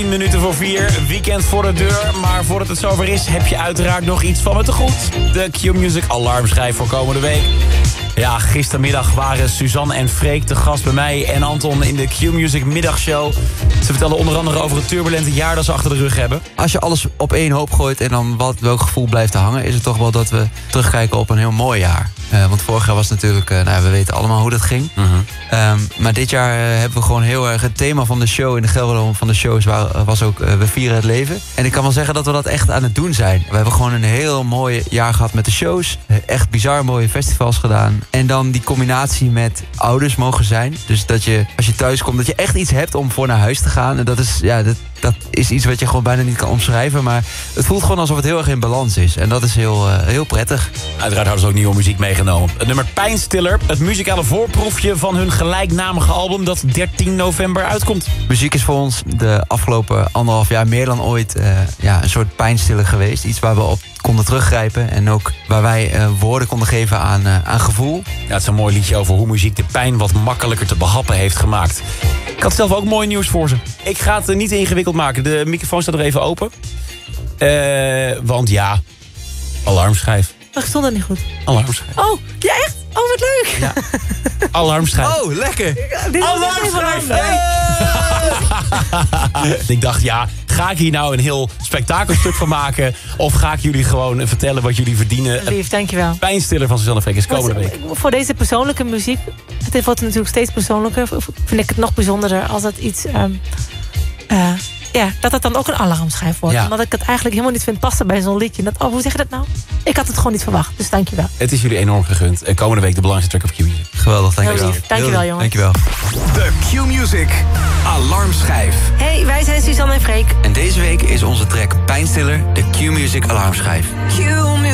10 minuten voor 4, weekend voor de deur. Maar voordat het zover is, heb je uiteraard nog iets van me te goed. De Q-Music alarmschijf voor komende week. Ja, gistermiddag waren Suzanne en Freek te gast bij mij en Anton in de Q-Music middagshow. Ze vertelden onder andere over het turbulente jaar dat ze achter de rug hebben. Als je alles op één hoop gooit en dan welk gevoel blijft hangen, is het toch wel dat we terugkijken op een heel mooi jaar. Want vorig jaar was natuurlijk, we weten allemaal hoe dat ging. Maar dit jaar hebben we gewoon heel erg het thema van de show in de Gelderloom van de shows was ook we vieren het leven. En ik kan wel zeggen dat we dat echt aan het doen zijn. We hebben gewoon een heel mooi jaar gehad met de shows. Echt bizar mooie festivals gedaan. En dan die combinatie met ouders mogen zijn. Dus dat je, als je thuis komt, dat je echt iets hebt om voor naar huis te gaan. En dat is iets wat je gewoon bijna niet kan omschrijven. Maar het voelt gewoon alsof het heel erg in balans is. En dat is heel prettig. Uiteraard hadden ze ook nieuwe muziek meegenomen. Het nummer Pijnstiller, het muzikale voorproefje van hun gelijknamige album dat 13 november uitkomt. Muziek is voor ons de afgelopen 1,5 jaar meer dan ooit een soort pijnstiller geweest. Iets waar we op konden teruggrijpen en ook waar wij woorden konden geven aan gevoel. Ja, het is een mooi liedje over hoe muziek de pijn wat makkelijker te behappen heeft gemaakt. Ik had zelf ook mooi nieuws voor ze. Ik ga het niet ingewikkeld maken. De microfoon staat er even open. Want ja, alarmschijf. Ik stond dat niet goed. Alarmschijf. Oh, ja echt? Oh, wat leuk. Ja. Alarmschijf. Oh, lekker. Alarmschijf. Ik dacht, ja, ga ik hier nou een heel spektakelstuk van maken? Of ga ik jullie gewoon vertellen wat jullie verdienen? Lief, dankjewel. Pijnstiller van Suzanne Freek is komende week. Voor deze persoonlijke muziek, het wordt natuurlijk steeds persoonlijker, vind ik het nog bijzonderder als dat iets... dat het dan ook een alarmschijf wordt. Ja. Omdat ik het eigenlijk helemaal niet vind passen bij zo'n liedje. Hoe zeg je dat nou? Ik had het gewoon niet verwacht, dus dankjewel. Het is jullie enorm gegund. En komende week de belangrijkste track op Q-Music. Geweldig, dankjewel. Heel lief. Dankjewel, jongens. Dankjewel. De Q-Music alarmschijf. Hey, wij zijn Suzanne en Freek. En deze week is onze track Pijnstiller, de Q-Music alarmschijf.